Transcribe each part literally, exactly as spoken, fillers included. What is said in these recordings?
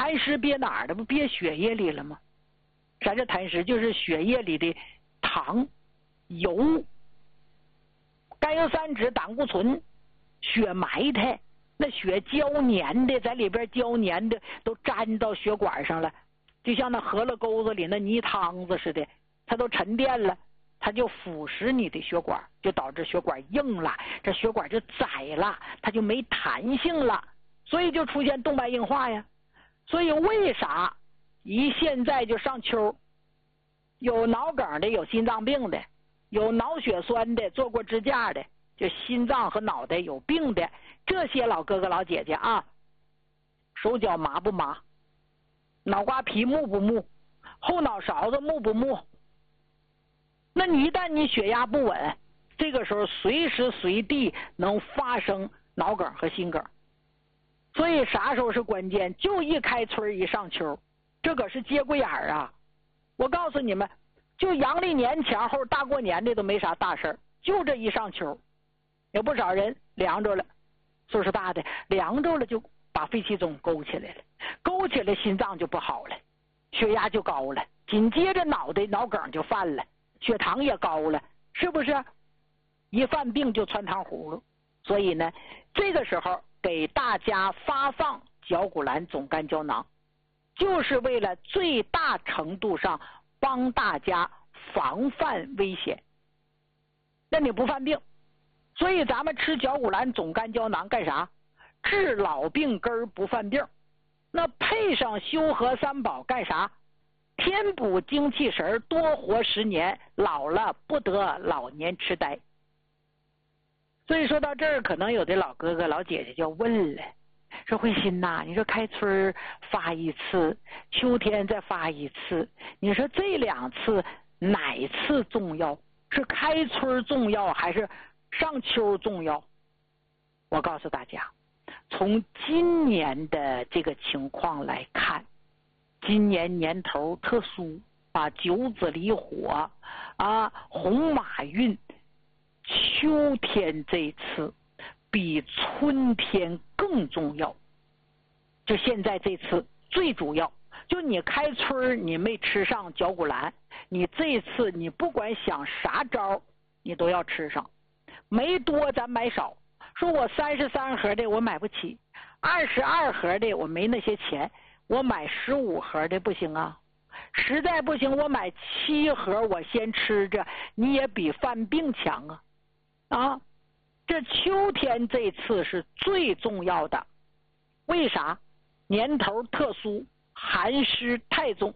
痰湿憋哪儿的？不憋血液里了吗？啥叫痰湿？就是血液里的糖、油、甘油三酯、胆固醇、血埋汰，那血胶粘的，在里边胶粘的都粘到血管上了，就像那河了沟子里那泥汤子似的，它都沉淀了，它就腐蚀你的血管，就导致血管硬了，这血管就窄了，它就没弹性了，所以就出现动脉硬化呀。所以为啥一现在就上秋，有脑梗的，有心脏病的，有脑血栓的，做过支架的，就心脏和脑袋有病的，这些老哥哥老姐姐啊，手脚麻不麻，脑瓜皮木不木，后脑勺子木不木？那你一旦你血压不稳，这个时候随时随地能发生脑梗和心梗。所以啥时候是关键？就一开春一上秋，这可是节骨眼儿啊！我告诉你们，就阳历年前后大过年的都没啥大事儿，就这一上秋，有不少人凉着了，岁数大的凉着了就把肺气肿勾起来了，勾起来心脏就不好了，血压就高了，紧接着脑袋脑梗就犯了，血糖也高了，是不是？一犯病就穿糖葫芦。所以呢，这个时候给大家发放绞股蓝总干胶囊，就是为了最大程度上帮大家防范危险，让你不犯病。所以咱们吃绞股蓝总干胶囊干啥？治老病根不犯病。那配上修和三宝干啥？添补精气神，多活十年，老了不得老年痴呆。所以说到这儿，可能有的老哥哥老姐姐就要问了，说慧心呐，你说开春发一次，秋天再发一次，你说这两次哪次重要？是开春重要还是上秋重要？我告诉大家，从今年的这个情况来看，今年年头特殊啊，九子离火啊，红马运，秋天这次比春天更重要。就现在这次最主要，就你开春你没吃上绞股蓝，你这次你不管想啥招你都要吃上，没多咱买少。说我三十三盒的我买不起，二十二盒的我没那些钱，我买十五盒的不行啊，实在不行我买七盒我先吃着，你也比犯病强啊。啊，这秋天这次是最重要的，为啥？年头特殊，寒湿太重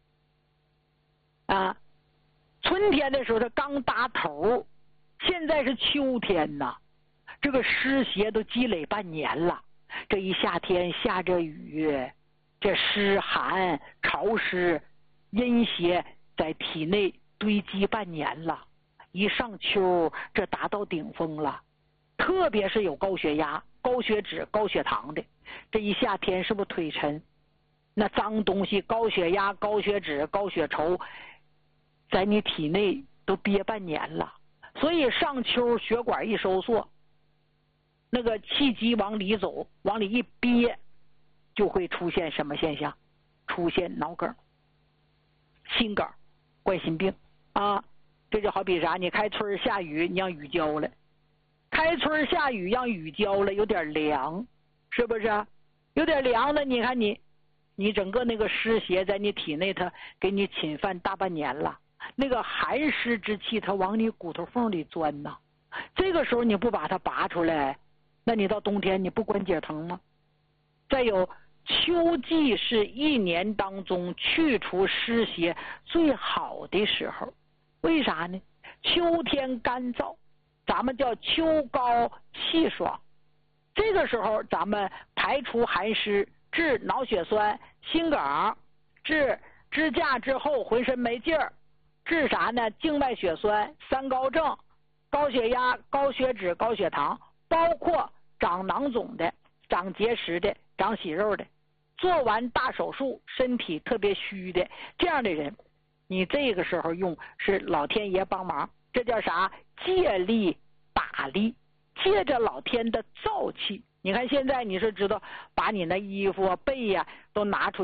啊。春天的时候它刚搭头，现在是秋天呐，这个湿邪都积累半年了，这一夏天下着雨，这湿寒潮湿阴邪在体内堆积半年了，一上秋这达到顶峰了。特别是有高血压、高血脂、高血糖的，这一夏天是不是腿沉？那脏东西高血压、高血脂、高血稠在你体内都憋半年了，所以上秋血管一收缩，那个气机往里走，往里一憋，就会出现什么现象？出现脑梗、心梗、冠心病啊。这就好比啥？你开春下雨，你让雨浇了，开春下雨让雨浇了，有点凉，是不是？有点凉的，你看你你整个那个湿邪在你体内，它给你侵犯大半年了，那个寒湿之气它往你骨头缝里钻呐，这个时候你不把它拔出来，那你到冬天你不关节疼吗？再有，秋季是一年当中去除湿邪最好的时候，为啥呢？秋天干燥，咱们叫秋高气爽，这个时候咱们排除寒湿，治脑血栓、心梗，治支架之后浑身没劲儿，治啥呢？静脉血栓、三高症、高血压、高血脂、高血糖，包括长囊肿的、长结石的、长息肉的，做完大手术身体特别虚的这样的人，你这个时候用是老天爷帮忙，这叫啥？借力打力，借着老天的燥气。你看现在你是知道把你那衣服被呀、啊、都拿出